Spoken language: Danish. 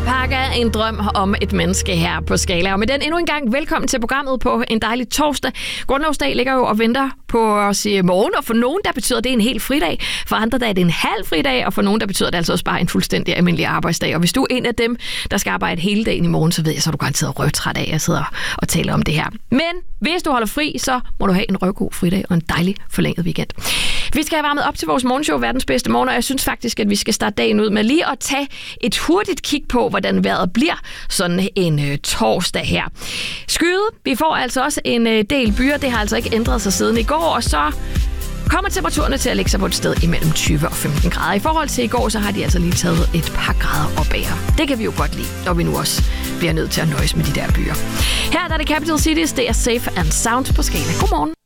Pakke en drøm om et menneske her på Skala. Og med den endnu en gang velkommen til programmet på en dejlig torsdag. Grundlovsdag ligger jo og venter på os i morgen, og for nogen der betyder det en helt fridag. For andre der er det en halv fridag, og for nogen der betyder det altså også bare en fuldstændig almindelig arbejdsdag. Og hvis du er en af dem, der skal arbejde hele dagen i morgen, så ved jeg, så er du garanteret røvtræt af at sidde og tale om det her. Men hvis du holder fri, så må du have en røvgod fridag og en dejlig forlænget weekend. Vi skal have varmet op til vores morgenshow, Verdens Bedste Morgen, og jeg synes faktisk, at vi skal starte dagen ud med lige at tage et hurtigt kig på, hvordan vejret bliver sådan en torsdag her. Skyet, vi får altså også en del byer, det har altså ikke ændret sig siden i går, og så kommer temperaturerne til at lægge sig på et sted imellem 20 og 15 grader. I forhold til i går, så har de altså lige taget et par grader op af her. Det kan vi jo godt lide, når vi nu også bliver nødt til at nøjes med de der byer. Her er det Capital Cities, det er Safe and Sound på Skala. Godmorgen.